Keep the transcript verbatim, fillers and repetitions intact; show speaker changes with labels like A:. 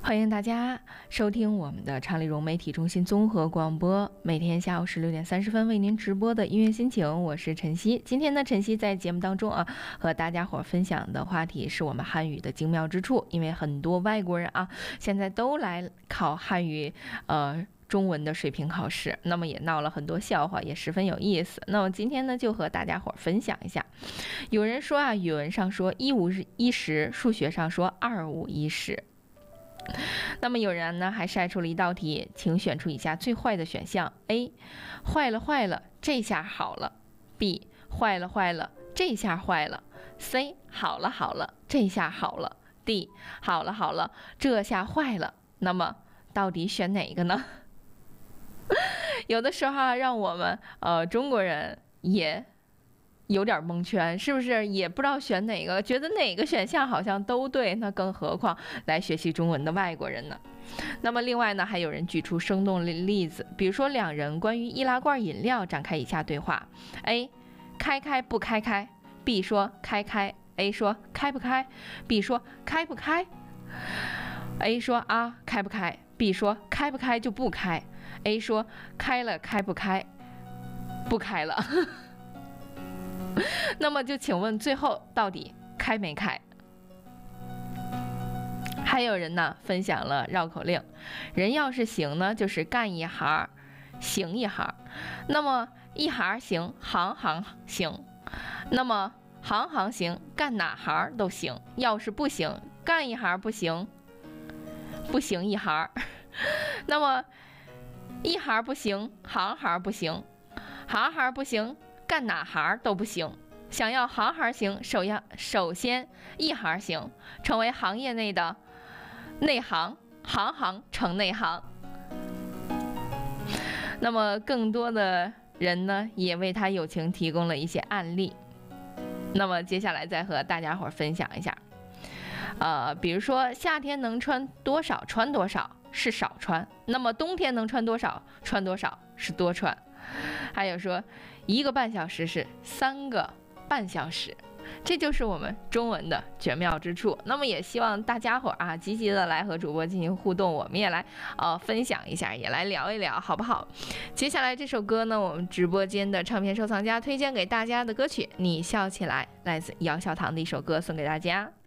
A: 欢迎大家收听我们的昌丽蓉媒体中心综合广播，每天下午十六点三十分为您直播的音乐心情，我是晨曦。今天呢，晨曦在节目当中啊，和大家伙分享的话题是我们汉语的精妙之处，因为很多外国人啊，现在都来考汉语，呃。中文的水平考试，那么也闹了很多笑话，也十分有意思。那么今天呢，就和大家伙分享一下。有人说啊，语文上说一五一十，数学上说二五一十。那么有人呢还晒出了一道题，请选出以下最坏的选项 ：A. 坏了坏了，这下好了 ；B. 坏了坏了，这下坏了 ；C. 好了好了，这下好了 ；D. 好了好了，这下坏了。那么到底选哪个呢？有的时候啊，让我们呃中国人也有点蒙圈，是不是？也不知道选哪个，觉得哪个选项好像都对，那更何况来学习中文的外国人呢？那么另外呢，还有人举出生动的例子，比如说两人关于易拉罐饮料展开以下对话 ：A. 开开不开开 ，B 说开开 ，A 说开不开 ，B 说开不开 ，A 说啊开不开 ，B 说开不开就不开。A 说开了开不开，不开了。那么就请问最后到底开没开？还有人呢分享了绕口令，人要是行呢，就是干一行行一行，那么一行行行行行，那么行行行干哪行都行，要是不行干一行不行，不行一行，那么一行不行，行行不行，行行不行，干哪行都不行。想要行行行，首要首先一行行，成为行业内的内行，行行成内行。那么更多的人呢，也为他友情提供了一些案例。那么接下来再和大家伙分享一下，呃，比如说夏天能穿多少穿多少。是少穿，那么冬天能穿多少穿多少是多穿。还有说一个半小时是三个半小时，这就是我们中文的绝妙之处。那么也希望大家伙啊积极的来和主播进行互动，我们也来呃分享一下，也来聊一聊，好不好？接下来这首歌呢，我们直播间的唱片收藏家推荐给大家的歌曲《你笑起来》，来自姚小棠的一首歌，送给大家。